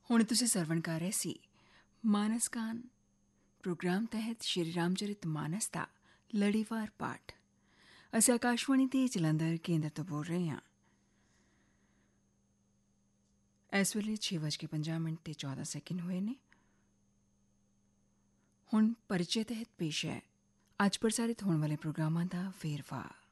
ਹੁਣ ਤੁਸੀਂ ਸਰਵਣ ਕਰ ਰਹੇ ਸੀ ਮਾਨਸ ਕਾਨ ਪ੍ਰੋਗਰਾਮ ਤਹਿਤ ਸ਼੍ਰੀ ਰਾਮਚਰਿਤ ਮਾਨਸ ਦਾ ਲੜੀਵਾਰ ਪਾਠ। ਅਸੀਂ ਆਕਾਸ਼ਵਾਣੀ ਤੇ ਜਲੰਧਰ ਕੇਂਦਰ ਤੋਂ ਬੋਲ ਰਹੇ ਹਾਂ। ਇਸ ਵੇਲੇ 6:50 ਤੇ 14 ਸੈਕਿੰਡ ਹੋਏ ਨੇ। ਹੁਣ ਪਰਿਚੈ ਤਹਿਤ ਪੇਸ਼ ਹੈ ਅੱਜ ਪ੍ਰਸਾਰਿਤ ਹੋਣ ਵਾਲੇ ਪ੍ਰੋਗਰਾਮਾਂ ਦਾ ਵੇਰਵਾ।